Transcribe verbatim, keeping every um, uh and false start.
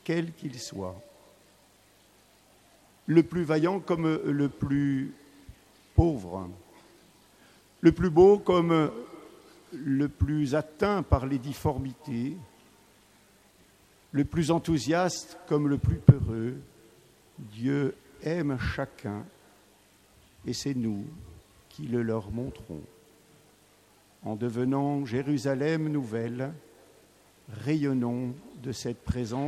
quel qu'il soit. Le plus vaillant comme le plus pauvre, le plus beau comme le plus atteint par les difformités, le plus enthousiaste comme le plus peureux. Dieu aime chacun et c'est nous qui le leur montrons. En devenant Jérusalem nouvelle, rayonnons de cette présence